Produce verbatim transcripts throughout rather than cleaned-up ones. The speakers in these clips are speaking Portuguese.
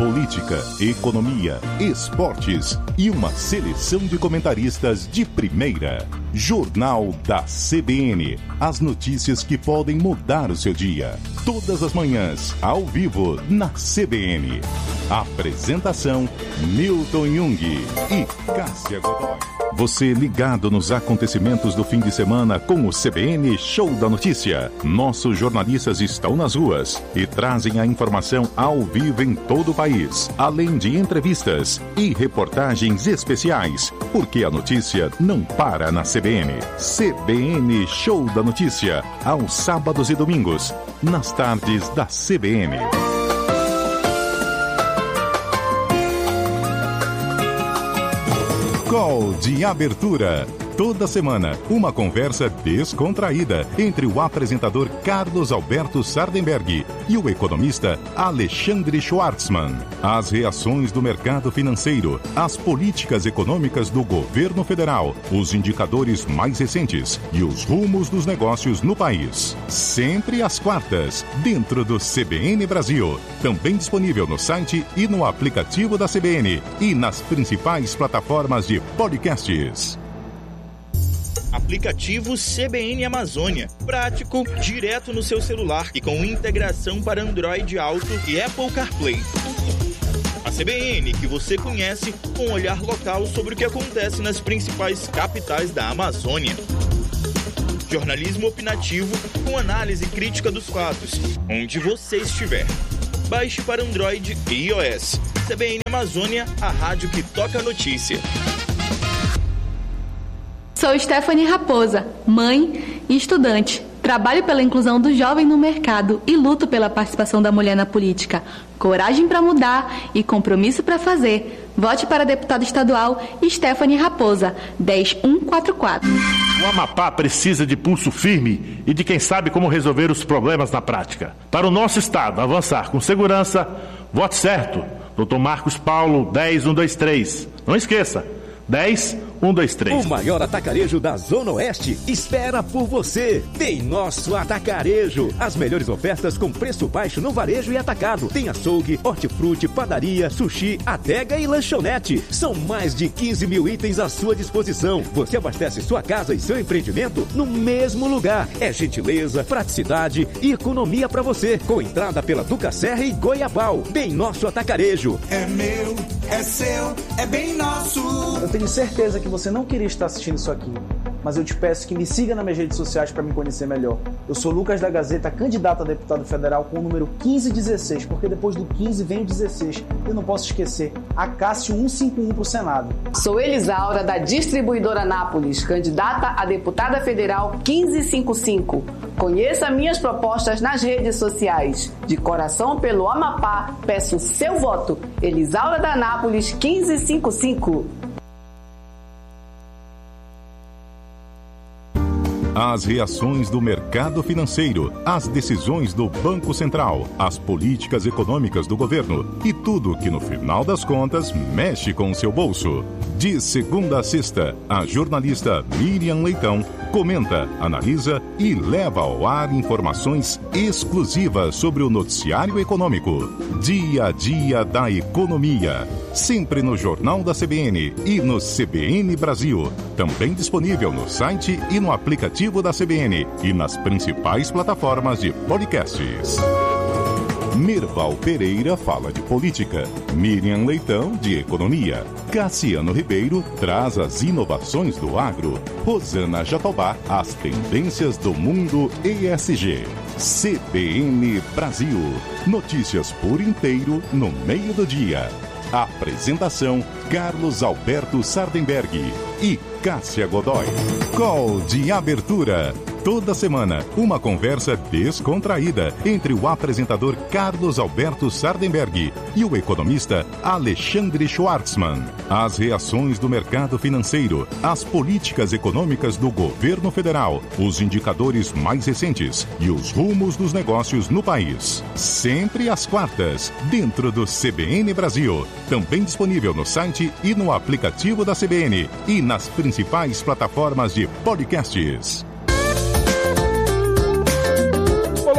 política, economia, esportes e uma seleção de comentaristas de primeira. Jornal da C B N. As notícias que podem mudar o seu dia. Todas as manhãs, ao vivo, na C B N. Apresentação: Milton Jung e Cássia Godoy. Você ligado nos acontecimentos do fim de semana com o C B N Show da Notícia. Nossos jornalistas estão nas ruas e trazem a informação ao vivo em todo o país, além de entrevistas e reportagens especiais, porque a notícia não para na C B N. C B N Show da Notícia, aos sábados e domingos, nas tardes da C B N. Call de abertura. Toda semana, uma conversa descontraída entre o apresentador Carlos Alberto Sardenberg e o economista Alexandre Schwartzman. As reações do mercado financeiro, as políticas econômicas do governo federal, os indicadores mais recentes e os rumos dos negócios no país. Sempre às quartas, dentro do C B N Brasil. Também disponível no site e no aplicativo da C B N e nas principais plataformas de podcasts. Aplicativo C B N Amazônia. Prático, direto no seu celular e com integração para Android Auto e Apple CarPlay. A C B N que você conhece com um olhar local sobre o que acontece nas principais capitais da Amazônia. Jornalismo opinativo com análise crítica dos fatos, onde você estiver. Baixe para Android e iOS. C B N Amazônia, a rádio que toca a notícia. Sou Stephanie Raposa, mãe e estudante. Trabalho pela inclusão do jovem no mercado e luto pela participação da mulher na política. Coragem para mudar e compromisso para fazer. Vote para deputada estadual Stephanie Raposa, dez mil cento e quarenta e quatro. O Amapá precisa de pulso firme e de quem sabe como resolver os problemas na prática. Para o nosso estado avançar com segurança, vote certo. doutor Marcos Paulo, dez mil cento e vinte e três. Não esqueça, dez mil cento e vinte e três. O maior atacarejo da Zona Oeste espera por você. Tem nosso atacarejo. As melhores ofertas com preço baixo no varejo e atacado. Tem açougue, hortifruti, padaria, sushi, adega e lanchonete. São mais de quinze mil itens à sua disposição. Você abastece sua casa e seu empreendimento no mesmo lugar. É gentileza, praticidade e economia para você. Com entrada pela Duca Serra e Goiabal. Bem nosso atacarejo. É meu, é seu, é bem nosso. Eu tenho certeza que você não queria estar assistindo isso aqui, mas eu te peço que me siga nas minhas redes sociais para me conhecer melhor. Eu sou Lucas da Gazeta, candidato a deputado federal com o número quinze dezesseis, porque depois do quinze vem o dezesseis. Eu não posso esquecer, a Cássio cento e cinquenta e um para o Senado. Sou Elisaura, da Distribuidora Anápolis, candidata a deputada federal quinze cinquenta e cinco. Conheça minhas propostas nas redes sociais. De coração pelo Amapá, peço seu voto. Elisaura da Anápolis, quinze cinquenta e cinco. As reações do mercado financeiro, as decisões do Banco Central, as políticas econômicas do governo e tudo que no final das contas mexe com o seu bolso. De segunda a sexta, a jornalista Miriam Leitão comenta, analisa e leva ao ar informações exclusivas sobre o noticiário econômico. Dia a dia da economia. Sempre no Jornal da C B N e no C B N Brasil. Também disponível no site e no aplicativo da C B N e nas principais plataformas de podcasts. Merval Pereira fala de política, Miriam Leitão de economia, Cassiano Ribeiro traz as inovações do agro, Rosana Jatobá as tendências do mundo E S G. C B N Brasil, notícias por inteiro no meio do dia. Apresentação: Carlos Alberto Sardenberg e Cássia Godoy. Call de abertura. Toda semana, uma conversa descontraída entre o apresentador Carlos Alberto Sardenberg e o economista Alexandre Schwartzman. As reações do mercado financeiro, as políticas econômicas do governo federal, os indicadores mais recentes e os rumos dos negócios no país. Sempre às quartas, dentro do C B N Brasil. Também disponível no site e no aplicativo da C B N e nas principais plataformas de podcasts. Olá,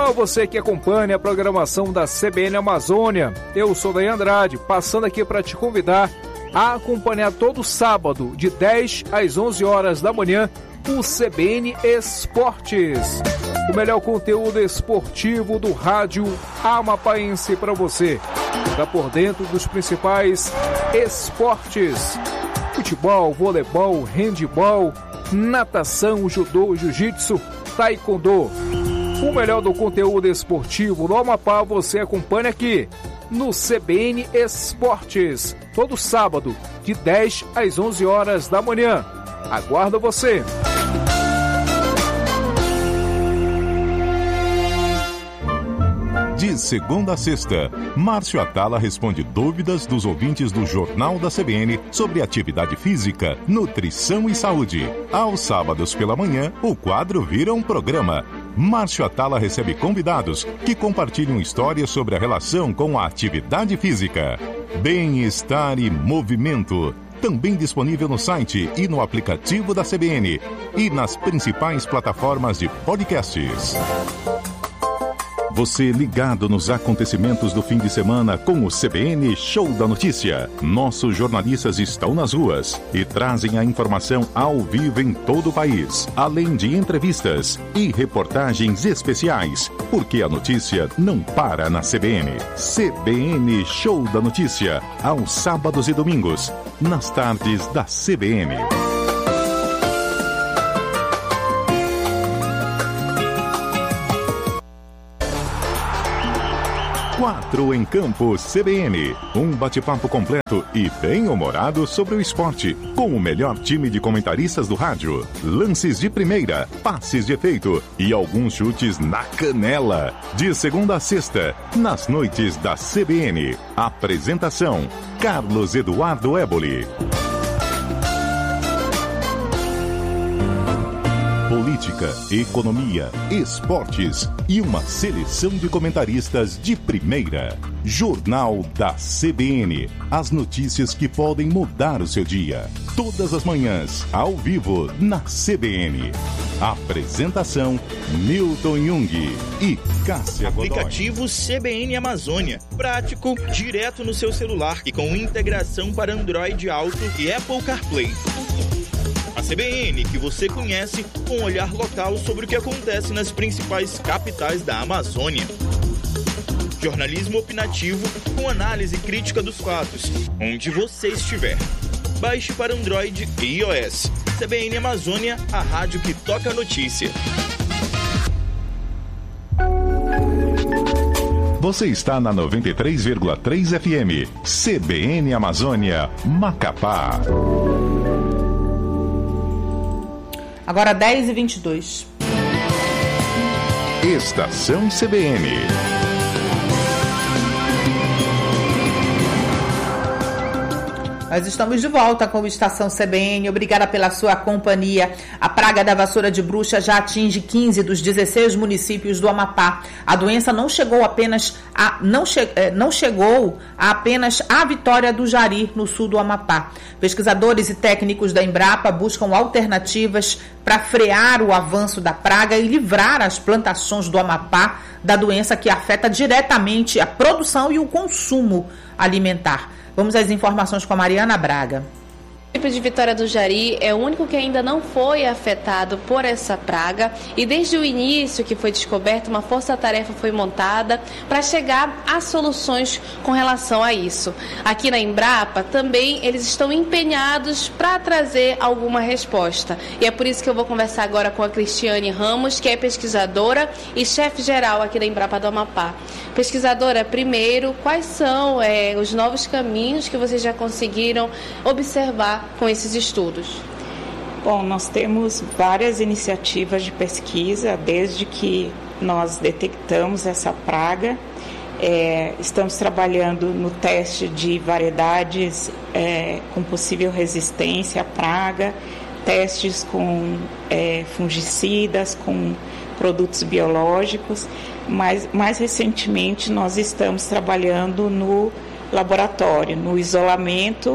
Olá, você que acompanha a programação da C B N Amazônia. Eu sou Daí Andrade, passando aqui para te convidar a acompanhar todo sábado, de dez às onze horas da manhã, o C B N Esportes. O melhor conteúdo esportivo do rádio amapaense para você. Fica por dentro dos principais esportes: futebol, voleibol, handebol, natação, judô, jiu-jitsu, taekwondo. O melhor do conteúdo esportivo do Amapá você acompanha aqui no C B N Esportes, todo sábado, de dez às onze horas da manhã. Aguardo você! De segunda a sexta, Márcio Atala responde dúvidas dos ouvintes do Jornal da C B N sobre atividade física, nutrição e saúde. Aos sábados pela manhã, o quadro vira um programa. Márcio Atala recebe convidados que compartilham histórias sobre a relação com a atividade física. Bem-estar e movimento. Também disponível no site e no aplicativo da C B N e nas principais plataformas de podcasts. Você ligado nos acontecimentos do fim de semana com o C B N Show da Notícia. Nossos jornalistas estão nas ruas e trazem a informação ao vivo em todo o país, além de entrevistas e reportagens especiais, porque a notícia não para na C B N. C B N Show da Notícia, aos sábados e domingos, nas tardes da C B N. Quatro em Campo C B N. Um bate-papo completo e bem-humorado sobre o esporte, com o melhor time de comentaristas do rádio. Lances de primeira, passes de efeito e alguns chutes na canela. De segunda a sexta, nas noites da C B N. Apresentação: Carlos Eduardo Éboli. Política, economia, esportes e uma seleção de comentaristas de primeira. Jornal da C B N. As notícias que podem mudar o seu dia. Todas as manhãs, ao vivo, na C B N. Apresentação: Milton Jung e Cássia Godoy. Aplicativo C B N Amazônia. Prático, direto no seu celular e com integração para Android Auto e Apple CarPlay. A C B N que você conhece, com um olhar local sobre o que acontece nas principais capitais da Amazônia. Jornalismo opinativo com análise crítica dos fatos, onde você estiver. Baixe para Android e iOS. C B N Amazônia, a rádio que toca a notícia. Você está na noventa e três vírgula três F M. C B N Amazônia, Macapá. Agora dez e vinte e dois. Estação C B N. Nós estamos de volta com o Estação C B N. Obrigada pela sua companhia. A praga da vassoura de bruxa já atinge quinze dos dezesseis municípios do Amapá. A doença não chegou apenas a não, che, não chegou a apenas a Vitória do Jari, no sul do Amapá. Pesquisadores e técnicos da Embrapa buscam alternativas para frear o avanço da praga e livrar as plantações do Amapá da doença que afeta diretamente a produção e o consumo alimentar. Vamos às informações com a Mariana Braga. O município de Vitória do Jari é o único que ainda não foi afetado por essa praga e desde o início que foi descoberto, uma força-tarefa foi montada para chegar a soluções com relação a isso. Aqui na Embrapa também eles estão empenhados para trazer alguma resposta e é por isso que eu vou conversar agora com a Cristiane Ramos, que é pesquisadora e chefe-geral aqui da Embrapa do Amapá. Pesquisadora, primeiro, quais são é, os novos caminhos que vocês já conseguiram observar com esses estudos? Bom, nós temos várias iniciativas de pesquisa desde que nós detectamos essa praga. É, estamos trabalhando no teste de variedades é, com possível resistência à praga, testes com é, fungicidas, com produtos biológicos, mas mais recentemente nós estamos trabalhando no laboratório, no isolamento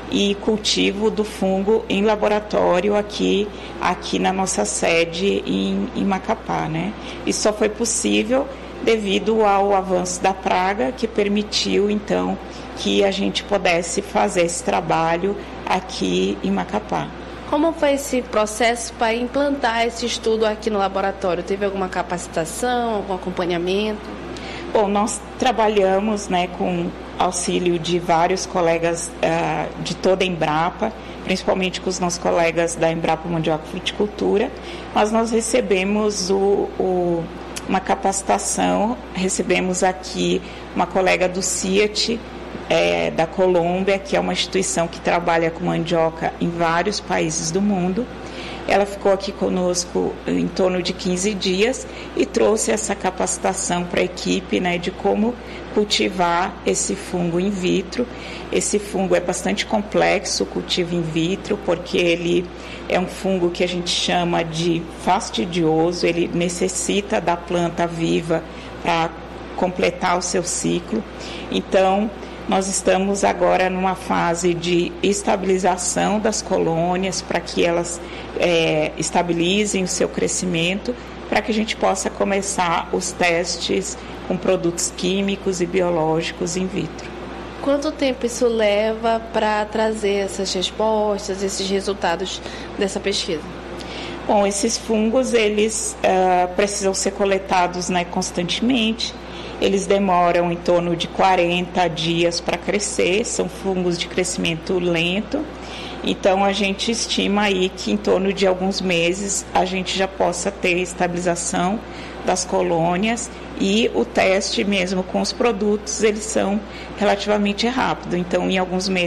e cultivo do fungo em laboratório aqui, aqui na nossa sede em, em Macapá, né? Isso só foi possível devido ao avanço da praga, que permitiu, então, que a gente pudesse fazer esse trabalho aqui em Macapá. Como foi esse processo para implantar esse estudo aqui no laboratório? Teve alguma capacitação, algum acompanhamento? Bom, nós trabalhamos, né, com auxílio de vários colegas uh, de toda a Embrapa, principalmente com os nossos colegas da Embrapa Mandioca e Fruticultura, mas nós recebemos o, o, uma capacitação, recebemos aqui uma colega do CIAT, é, da Colômbia, que é uma instituição que trabalha com mandioca em vários países do mundo. Ela ficou aqui conosco em torno de quinze dias e trouxe essa capacitação para a equipe, né, de como cultivar esse fungo in vitro. Esse fungo é bastante complexo, o cultivo in vitro, porque ele é um fungo que a gente chama de fastidioso, ele necessita da planta viva para completar o seu ciclo. Então, nós estamos agora numa fase de estabilização das colônias para que elas é, estabilizem o seu crescimento, para que a gente possa começar os testes com produtos químicos e biológicos in vitro. Quanto tempo isso leva para trazer essas respostas, esses resultados dessa pesquisa? Bom, esses fungos, eles uh, precisam ser coletados, né, constantemente. Eles demoram em torno de quarenta dias para crescer, são fungos de crescimento lento. Então, a gente estima aí que em torno de alguns meses a gente já possa ter estabilização das colônias e o teste mesmo com os produtos, eles são relativamente rápido. Então, em alguns meses